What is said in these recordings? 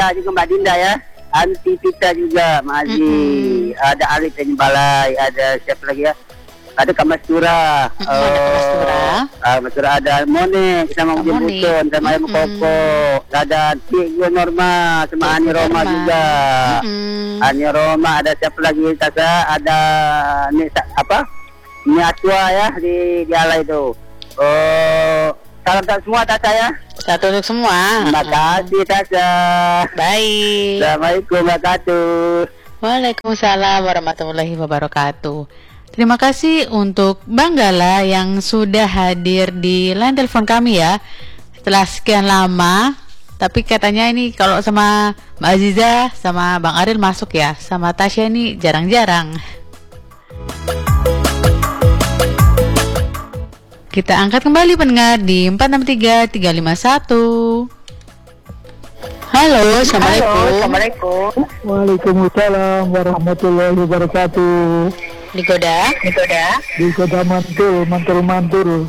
Dinda juga, Mbak Dinda ya. Anti Tita juga, Mazi. Ada Arif yang Balai, ada siapa lagi ya? Ada Kak Mastura. Ada Kak Mastura. Mastura ada Monik sama Ujung Butun sama Ayam Koko. Ada Cik Gue Norma sama Ani Roma juga. Ani Roma, ada siapa lagi Tasa? Ada ni apa? Ni Atua ya di Alai itu. Salam tak semua Tasa ya. Satu untuk semua. Terima kasih Tasa. Baik. Assalamualaikum warahmatullahi wabarakatuh. Waalaikumsalam warahmatullahi wabarakatuh. Terima kasih untuk Bang Gala yang sudah hadir di line telepon kami ya. Setelah sekian lama, tapi katanya ini kalau sama Mbak Aziza sama Bang Aril masuk ya, sama Tasya ini jarang-jarang. Kita angkat kembali pendengar di 463351. Halo, assalamualaikum. Waalaikumsalam warahmatullahi wabarakatuh. Digoda mantul. mantul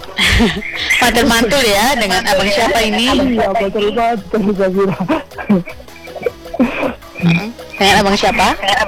ya dengan abang siapa ini? Iya, mantul saya kira. Dengan abang siapa?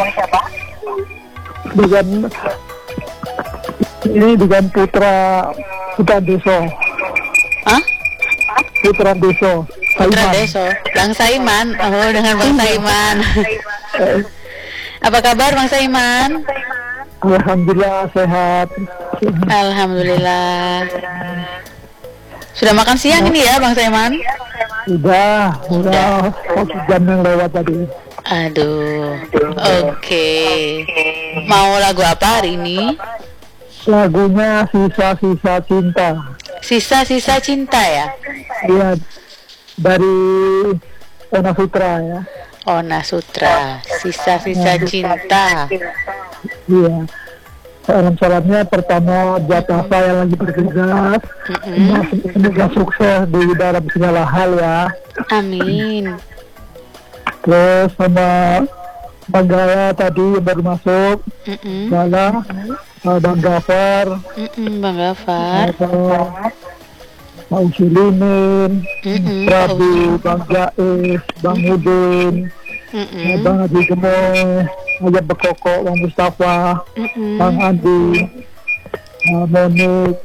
Dengan putra Deso. Hah? Putra Deso. Bang Saiman. Oh, dengan Bang Saiman. Apa kabar Bang Saiman? Alhamdulillah sehat. Alhamdulillah. Sudah makan siang ini ya Bang Saiman? Udah. Jam yang lewat tadi. Aduh. Oke. Mau lagu apa hari ini? Lagunya Sisa-Sisa Cinta. Sisa-sisa cinta ya? Iya, dari Ona Sutra ya. Ona Sutra, Sisa-sisa cinta. Iya. Salam-salamnya pertama buat apa yang lagi bergerak. Semoga sukses di dalam segala hal ya. Amin. Terus sama Bang Gaya tadi yang baru masuk. Salah. Bang Gafar. Bang Gafar. Pak Usulimin, Prabu, Bang Jais, Bang Udin, Bang Haji Gemoy, Ayat Bekoko, Bang Mustafa, Bang Andi, Monik,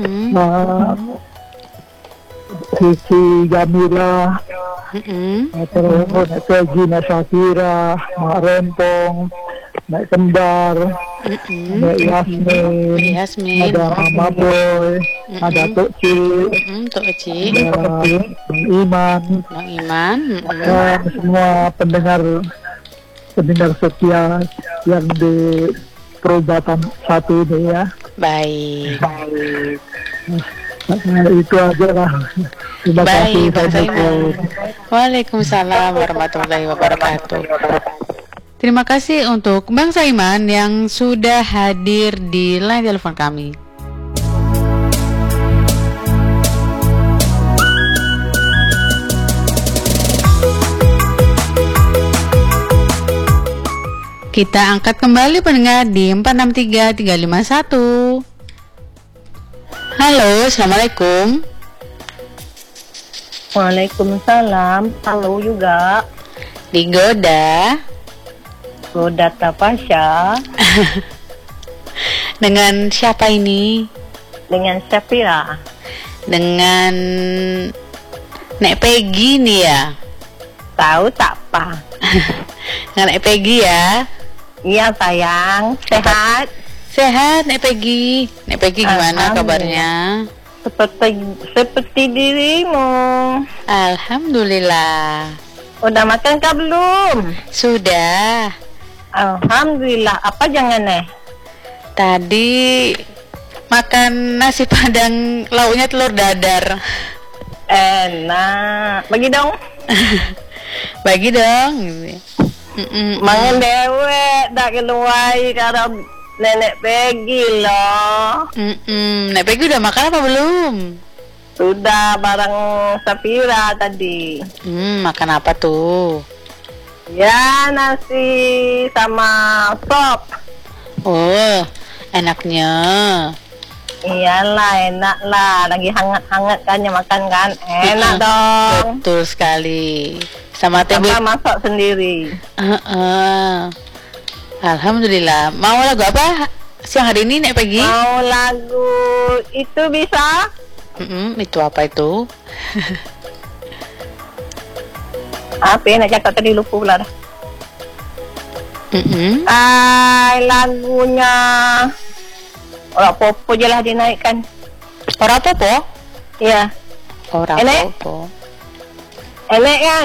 Sisi Jamila, terus Gina Syafira, Mak Rempong, Mak Kembar, Mak Yasmin, ada Mama Boy, ada Tok Ci, ada Bang Iman, dan semua pendengar setia yang di Perubatan 1 ini ya. Baik. Nah, itu aja lah. Terima kasih. Waalaikumsalam warahmatullahi wabarakatuh. Terima kasih untuk Bang Saiman yang sudah hadir di line telepon kami. Kita angkat kembali pendengar di 463351. Halo, assalamualaikum. Waalaikumsalam. Halo juga. Digoda Tapasya. Dengan siapa ini? Dengan Syafira. Dengan Nek Peggy nih ya. Tahu tak apa? Dengan Nek Peggy ya. Iya sayang. Sehat Nek Peggy. Nek Peggy gimana kabarnya? Seperti dirimu. Alhamdulillah. Udah makan kah belum? Sudah. Alhamdulillah. Apa jangan Tadi makan nasi padang, lauknya telur dadar. Enak. Bagi dong. Bagi dong. Mangan dewek dak keluar karo Nenek Peggy loh. Nek Peggy udah makan apa belum? Sudah bareng Syafira tadi. Makan apa tuh? Ya nasi sama sop. Oh, enaknya. Iyalah enak lah. Lagi hangat-hangat kan ya makan kan. Enak dong. Betul sekali. Sama tempe. Sama masak sendiri. Alhamdulillah. Mau lagu apa siang hari ini Nek Peggy? Mau lagu itu bisa? Itu apa itu? Apa yang nak cakap tadi lupa pula dah. Lagunya Orang Popo je lah dia naikkan. Orang Popo? Ya. Orang Popo. Enek kan?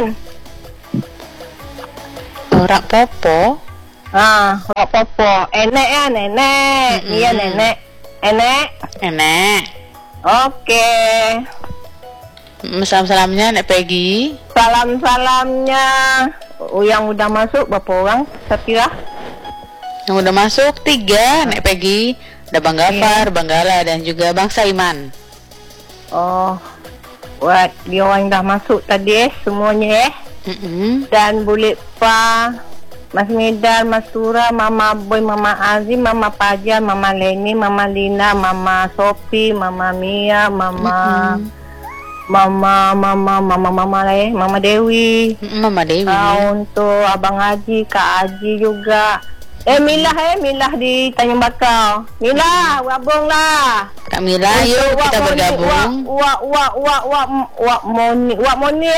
Orang Popo? Orang Popo. Enek kan? Enek. Iya nenek. Enek. Okey. Salam-salamnya Nek Peggy. Salam-salamnya yang udah masuk berapa orang? Sapira? Yang udah masuk 3 Nek Peggy. Ada Bang Gafar, Bang Gala dan juga Bang Saiman. Buat dia orang yang dah masuk tadi semuanya Dan boleh pa Mas Medan, Mas Tura, Mama Boy, Mama Azim, Mama Pajar, Mama Leni, Mama Lina, Mama Sophie, Mama Mia, Mama Dewi. Mama Dewi. Untuk Abang Haji, Kak Haji juga. Milah di Tanjung Bakau. Milah, gabunglah. Kak Mila, yuk kita bergabung. Moni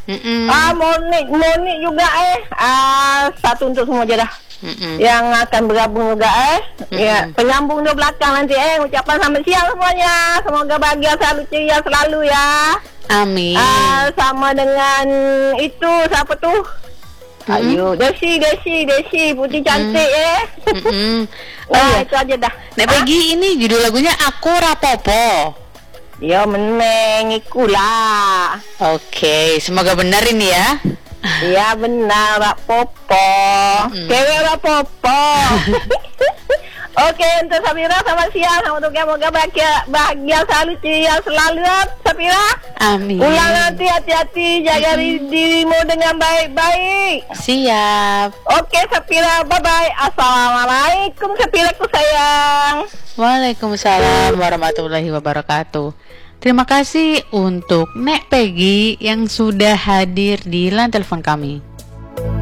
Moni juga satu untuk semua je dah. Yang akan bergabung juga ya, penyambung di belakang nanti ucapan selamat siang semuanya. Semoga bahagia selalu, ceria selalu ya. Amin. Sama dengan itu siapa tuh? Ayo, Desi putih cantik itu aja dah. Nek Peggy, ini judul lagunya Aku Rapopo. Ya meneng ikulah. Oke, semoga benar ini ya. Iya benar, Rapopo. Cewek Rapopo. Oke, untuk Sapira selamat siang. Untuk semoga bahagia selalu, ceria selalu Sapira. Amin. Pulang nanti hati-hati, jaga dirimu dengan baik-baik. Siap. Oke Sapira, bye-bye. Assalamualaikum Sapiraku sayang. Waalaikumsalam warahmatullahi wabarakatuh. Terima kasih untuk Nek Peggy yang sudah hadir di line telepon kami.